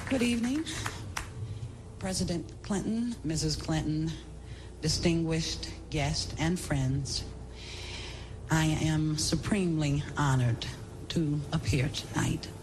Good evening, President Clinton, Mrs. Clinton, distinguished guests and friends. I am supremely honored to appear tonight